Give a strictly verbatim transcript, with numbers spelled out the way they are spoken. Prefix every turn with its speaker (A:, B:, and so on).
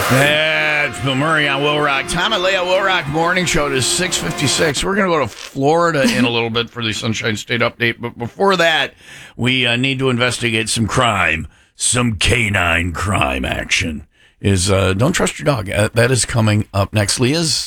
A: That's Bill Murray on Will Rock. Tom and Leah, Will Rock Morning Show is six fifty-six. We're going to go to Florida in a little bit for the Sunshine State update. But before that, we uh, need to investigate some crime, some canine crime action. Is uh, Don't Trust Your Dog. Uh, that is coming up next. Leah's